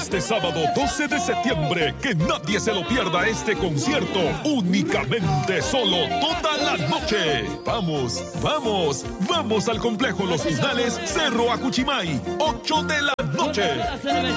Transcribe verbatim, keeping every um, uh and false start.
Este sábado doce de septiembre, que nadie se lo pierda este concierto, únicamente solo toda la noche. Vamos, vamos, vamos al complejo Los Tunales, Cerro Acuchimay, ocho de la noche.